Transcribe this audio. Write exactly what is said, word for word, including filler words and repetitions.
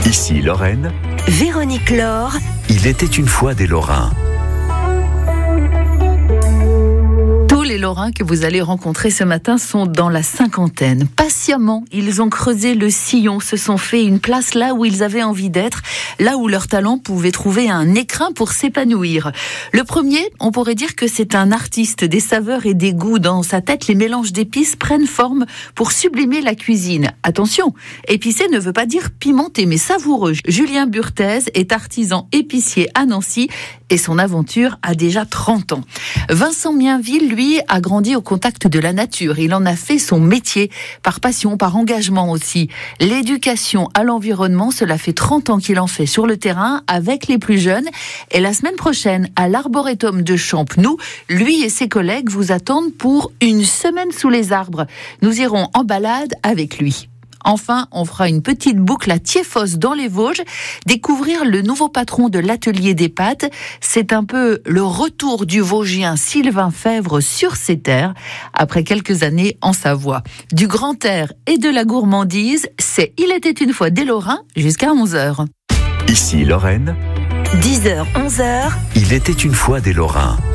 Ici Lorraine. Véronique Laure. Il était une fois des Lorrains. Tous les Lorrains que vous allez rencontrer ce matin sont dans la cinquantaine. Patiemment, ils ont creusé le sillon, se sont fait une place là où ils avaient envie d'être, là où leur talent pouvait trouver un écrin pour s'épanouir. Le premier, on pourrait dire que c'est un artiste des saveurs et des goûts. Dans sa tête, les mélanges d'épices prennent forme pour sublimer la cuisine. Attention, épicé ne veut pas dire pimenté, mais savoureux. Julien Burthez est artisan épicier à Nancy et son aventure a déjà trente ans. Vincent Mienville, lui, a grandi au contact de la nature. Il en a fait son métier, par passion, par engagement aussi. L'éducation à l'environnement, cela fait trente ans qu'il en fait sur le terrain avec les plus jeunes. Et la semaine prochaine, à l'Arboretum de Champenoux, lui et ses collègues vous attendent pour une semaine sous les arbres. Nous irons en balade avec lui. Enfin, on fera une petite boucle à Thiéfosse dans les Vosges, découvrir le nouveau patron de l'atelier des pâtes. C'est un peu le retour du Vosgien Sylvain Fèvre sur ses terres, après quelques années en Savoie. Du grand air et de la gourmandise, c'est Il était une fois des Lorrains jusqu'à onze heures. Ici Lorraine. dix heures, onze heures. Il était une fois des Lorrains.